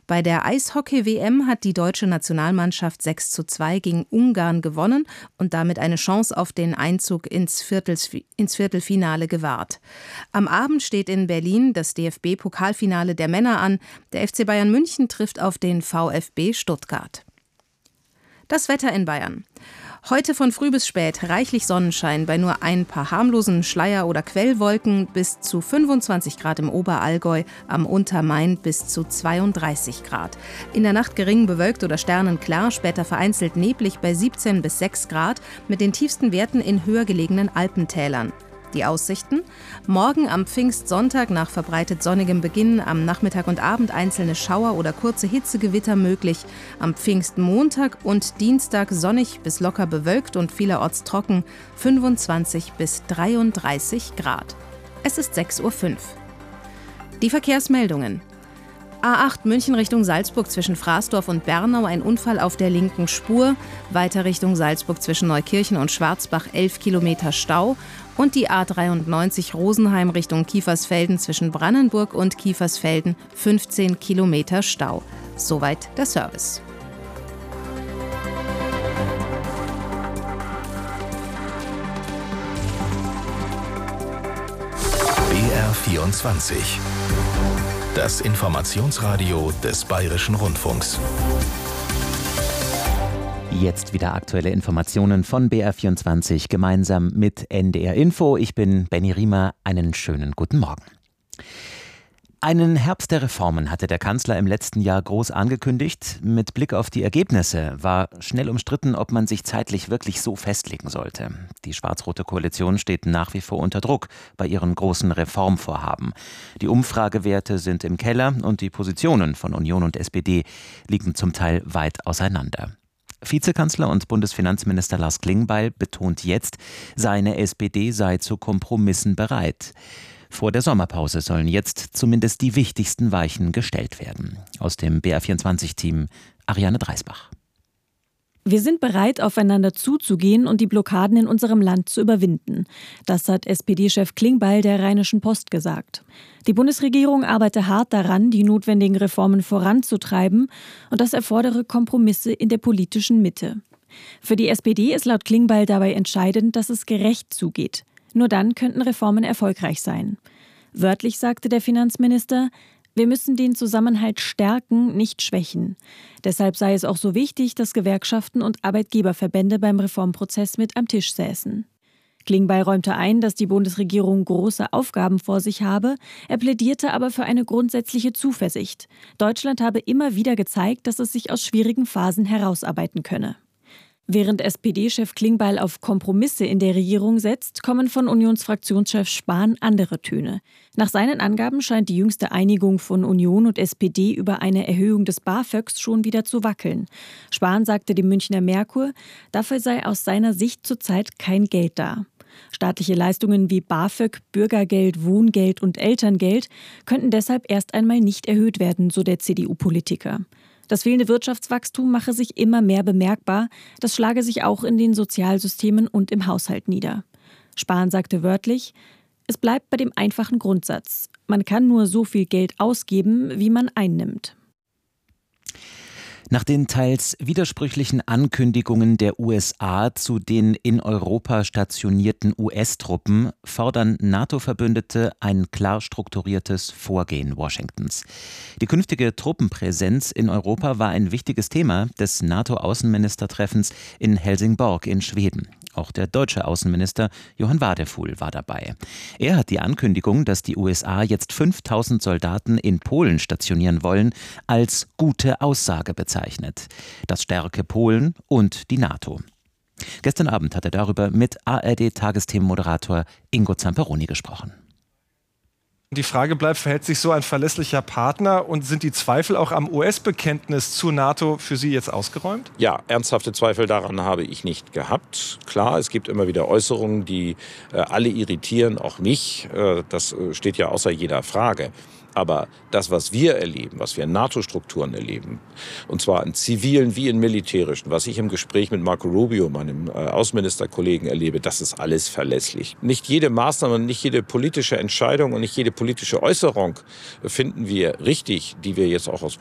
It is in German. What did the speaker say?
Bei der Eishockey-WM hat die deutsche Nationalmannschaft 6:2 gegen Ungarn gewonnen und damit eine Chance auf den Einzug ins Viertelfinale gewahrt. Am Abend steht in Berlin das DFB-Pokalfinale der Männer an. Der FC Bayern München trifft auf den VfB Stuttgart. Das Wetter in Bayern. Heute von früh bis spät reichlich Sonnenschein bei nur ein paar harmlosen Schleier- oder Quellwolken, bis zu 25 Grad im Oberallgäu, am Untermain bis zu 32 Grad. In der Nacht gering bewölkt oder sternenklar, später vereinzelt neblig bei 17 bis 6 Grad, mit den tiefsten Werten in höher gelegenen Alpentälern. Die Aussichten: Morgen am Pfingstsonntag nach verbreitet sonnigem Beginn, am Nachmittag und Abend einzelne Schauer oder kurze Hitzegewitter möglich. Am Pfingstmontag und Dienstag sonnig bis locker bewölkt und vielerorts trocken, 25 bis 33 Grad. Es ist 6:05 Uhr. Die Verkehrsmeldungen. A8 München Richtung Salzburg zwischen Fraßdorf und Bernau ein Unfall auf der linken Spur. Weiter Richtung Salzburg zwischen Neukirchen und Schwarzbach 11 Kilometer Stau. Und die A93 Rosenheim Richtung Kiefersfelden zwischen Brannenburg und Kiefersfelden 15 Kilometer Stau. Soweit der Service. BR24. Das Informationsradio des Bayerischen Rundfunks. Jetzt wieder aktuelle Informationen von BR24 gemeinsam mit NDR Info. Ich bin Benny Riemer. Einen schönen guten Morgen. Einen Herbst der Reformen hatte der Kanzler im letzten Jahr groß angekündigt. Mit Blick auf die Ergebnisse war schnell umstritten, ob man sich zeitlich wirklich so festlegen sollte. Die schwarz-rote Koalition steht nach wie vor unter Druck bei ihren großen Reformvorhaben. Die Umfragewerte sind im Keller und die Positionen von Union und SPD liegen zum Teil weit auseinander. Vizekanzler und Bundesfinanzminister Lars Klingbeil betont jetzt, seine SPD sei zu Kompromissen bereit. Vor der Sommerpause sollen jetzt zumindest die wichtigsten Weichen gestellt werden. Aus dem BR24-Team Ariane Dreisbach. Wir sind bereit, aufeinander zuzugehen und die Blockaden in unserem Land zu überwinden. Das hat SPD-Chef Klingbeil der Rheinischen Post gesagt. Die Bundesregierung arbeite hart daran, die notwendigen Reformen voranzutreiben, und das erfordere Kompromisse in der politischen Mitte. Für die SPD ist laut Klingbeil dabei entscheidend, dass es gerecht zugeht. Nur dann könnten Reformen erfolgreich sein. Wörtlich sagte der Finanzminister: Wir müssen den Zusammenhalt stärken, nicht schwächen. Deshalb sei es auch so wichtig, dass Gewerkschaften und Arbeitgeberverbände beim Reformprozess mit am Tisch säßen. Klingbeil räumte ein, dass die Bundesregierung große Aufgaben vor sich habe. Er plädierte aber für eine grundsätzliche Zuversicht. Deutschland habe immer wieder gezeigt, dass es sich aus schwierigen Phasen herausarbeiten könne. Während SPD-Chef Klingbeil auf Kompromisse in der Regierung setzt, kommen von Unionsfraktionschef Spahn andere Töne. Nach seinen Angaben scheint die jüngste Einigung von Union und SPD über eine Erhöhung des BAföGs schon wieder zu wackeln. Spahn sagte dem Münchner Merkur, dafür sei aus seiner Sicht zurzeit kein Geld da. Staatliche Leistungen wie BAföG, Bürgergeld, Wohngeld und Elterngeld könnten deshalb erst einmal nicht erhöht werden, so der CDU-Politiker. Das fehlende Wirtschaftswachstum mache sich immer mehr bemerkbar. Das schlage sich auch in den Sozialsystemen und im Haushalt nieder. Spahn sagte wörtlich: Es bleibt bei dem einfachen Grundsatz. Man kann nur so viel Geld ausgeben, wie man einnimmt. Nach den teils widersprüchlichen Ankündigungen der USA zu den in Europa stationierten US-Truppen fordern NATO-Verbündete ein klar strukturiertes Vorgehen Washingtons. Die künftige Truppenpräsenz in Europa war ein wichtiges Thema des NATO-Außenministertreffens in Helsingborg in Schweden. Auch der deutsche Außenminister Johann Wadefuhl war dabei. Er hat die Ankündigung, dass die USA jetzt 5000 Soldaten in Polen stationieren wollen, als gute Aussage bezeichnet. Das stärke Polen und die NATO. Gestern Abend hat er darüber mit ARD-Tagesthemenmoderator Ingo Zamperoni gesprochen. Die Frage bleibt, verhält sich so ein verlässlicher Partner und sind die Zweifel auch am US-Bekenntnis zur NATO für Sie jetzt ausgeräumt? Ja, ernsthafte Zweifel daran habe ich nicht gehabt. Klar, es gibt immer wieder Äußerungen, die alle irritieren, auch mich. Das steht ja außer jeder Frage. Aber das, was wir erleben, was wir in NATO-Strukturen erleben, und zwar in zivilen wie in militärischen, was ich im Gespräch mit Marco Rubio, meinem Außenministerkollegen, erlebe, das ist alles verlässlich. Nicht jede Maßnahme, nicht jede politische Entscheidung und nicht jede politische Äußerung finden wir richtig, die wir jetzt auch aus